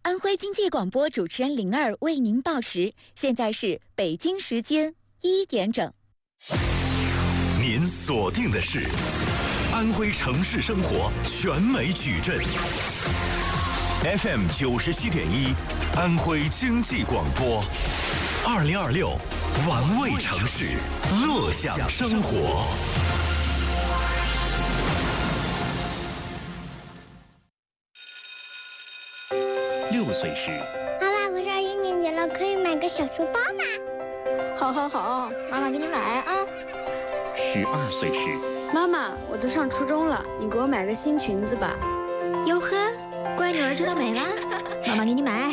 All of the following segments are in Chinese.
安徽经济广播主持人灵儿为您报时，现在是北京时间1点整。 您锁定的是安徽城市生活全美矩阵 FM 97.1，安徽经济广播，2026玩味城市，乐享生活。6岁时， 妈妈，我上1年级了，可以买个小书包吗？ 好，妈妈给你买啊。 12岁时， 妈妈，我都上初中了，你给我买个新裙子吧。 哟呵，乖女儿知道美了，妈妈给你买。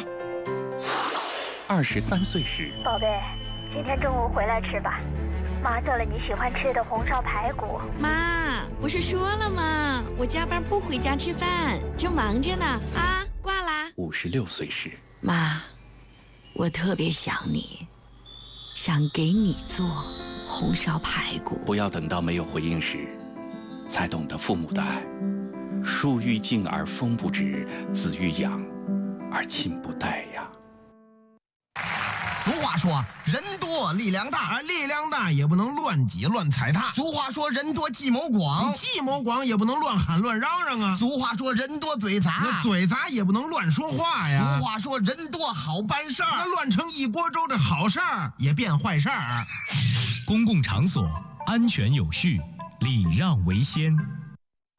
23岁时， 宝贝，今天中午回来吃吧，妈做了你喜欢吃的红烧排骨。 妈，不是说了吗？我加班不回家吃饭，正忙着呢。啊，挂啦。 56岁时， 妈，我特别想你，想给你做红烧排骨。 不要等到没有回应时，才懂得父母的爱。树欲静而风不止，子欲养而亲不待呀。 俗话说人多力量大， 力量大也不能乱挤乱踩踏。 俗话说人多计谋广， 计谋广也不能乱喊乱嚷嚷啊。 俗话说人多嘴杂， 嘴杂也不能乱说话呀。 俗话说人多好办事儿， 那乱成一锅粥，这好事儿也变坏事儿。 公共场所安全有序，礼让为先。